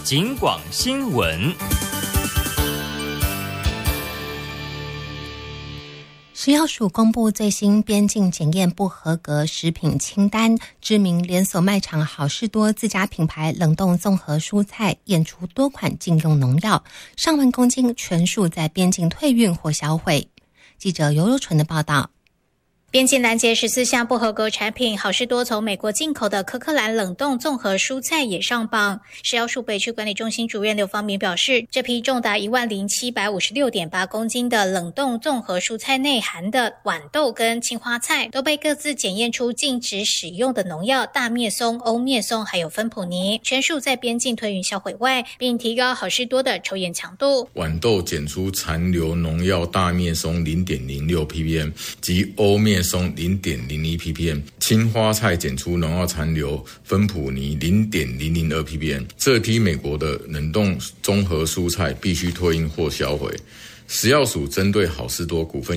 警广新闻。 食药署公布最新边境检验不合格食品清单，知名连锁卖场好事多自家品牌冷冻综合蔬菜验出多款禁用农药，上万公斤全数在边境退运或销毁。记者尤柔纯的报道。 边境拦截14项不合格产品，好事多从美国进口的科克兰冷冻综合蔬菜也上榜。食药署北区管理中心主任刘芳明表示，这批重达10756.8公斤的冷冻综合蔬菜内含的豌豆跟青花菜都被各自检验出禁止使用的农药大灭松、欧灭松还有芬普尼，全数在边境退运销毁外，并提高好事多的抽验强度。 豌豆检出残留农药大灭松 0.06 ppm 及欧灭松 0.01 ppm， 青花菜检出农药残留芬普尼 0.002 ppm。 这批美国的冷冻综合蔬菜必须退运或销毁。食药署针对好事多股份